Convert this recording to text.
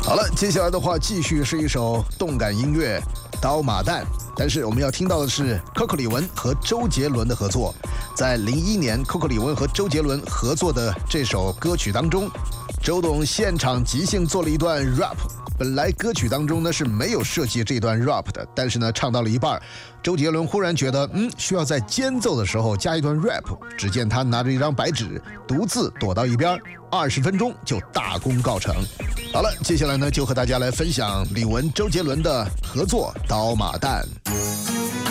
好了，接下来的话继续是一首动感音乐《刀马旦》，但是我们要听到的是 Coco 李玟和周杰伦的合作。在01年 Coco 李玟和周杰伦合作的这首歌曲当中，周董现场即兴做了一段 rap。本来歌曲当中呢是没有设计这段 rap 的，但是呢唱到了一半，周杰伦忽然觉得需要在间奏的时候加一段 rap。只见他拿着一张白纸，独自躲到一边，20分钟就大功告成。好了，接下来呢就和大家来分享李玟、周杰伦的合作《刀马旦》。